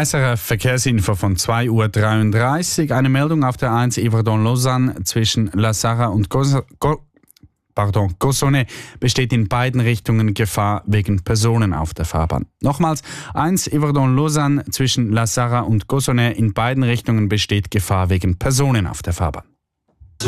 SRF Verkehrsinfo von 2:33 Uhr. Eine Meldung auf der 1 Yverdon-Lausanne zwischen La Sarre und Cossonay besteht in beiden Richtungen Gefahr wegen Personen auf der Fahrbahn. Nochmals, 1 Yverdon-Lausanne zwischen La Sarre und Cossonay, in beiden Richtungen besteht Gefahr wegen Personen auf der Fahrbahn.